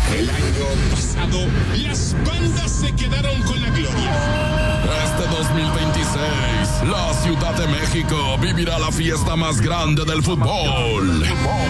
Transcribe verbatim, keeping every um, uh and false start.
El año pasado, las bandas se quedaron con la gloria. Este dos mil veintiséis, la Ciudad de México vivirá la fiesta más grande del fútbol.